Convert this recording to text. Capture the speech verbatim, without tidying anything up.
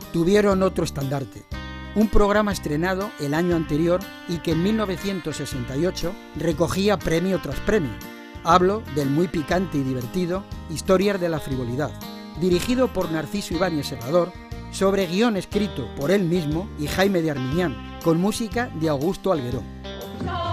tuvieron otro estandarte, un programa estrenado el año anterior y que en mil novecientos sesenta y ocho recogía premio tras premio. Hablo del muy picante y divertido Historias de la frivolidad, dirigido por Narciso Ibáñez Serrador, sobre guión escrito por él mismo y Jaime de Armiñán, con música de Augusto Algueró.